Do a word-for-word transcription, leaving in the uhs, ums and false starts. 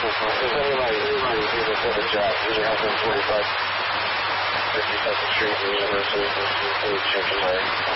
If anybody, anybody who's a good job, either have them forty-five, fifty-second Street, the University, please change your mind.